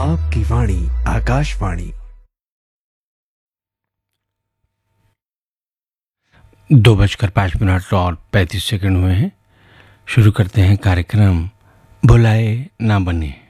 आपकी वाणी आकाशवाणी। 2:05 और 35 हुए हैं। शुरू करते हैं कार्यक्रम बुलाए ना बने।